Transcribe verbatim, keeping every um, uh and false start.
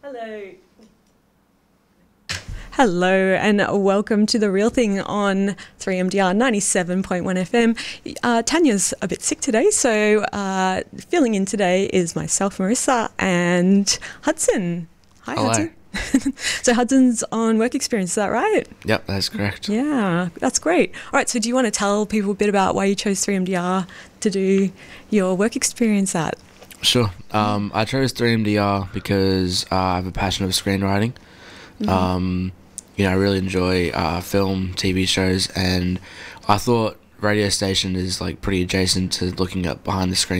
Hello. Hello and welcome to The Real Thing on three M D R ninety-seven point one F M. Uh, Tanya's a bit sick today, so uh, filling in today is myself, Marissa, and Hudson. Hi, Hello. Hudson. So Hudson's on work experience, is that right? Yep, that's correct. Yeah, that's great. All right, so do you want to tell people a bit about why you chose three M D R to do your work experience at? Sure. Um, I chose three M D R because uh, I have a passion of screenwriting. Mm-hmm. Um, you know, I really enjoy uh, film, T V shows, and I thought radio station is like pretty adjacent to looking at behind the screen